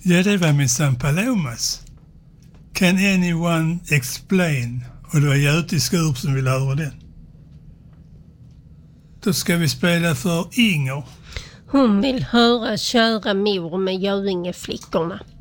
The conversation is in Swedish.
Ja, det var min San Palomas. Can anyone explain? Och det var Göte i Skurup som ville höra den. Då ska vi spela för Inger. Hon vill höra Kära mor med Göringeflickorna.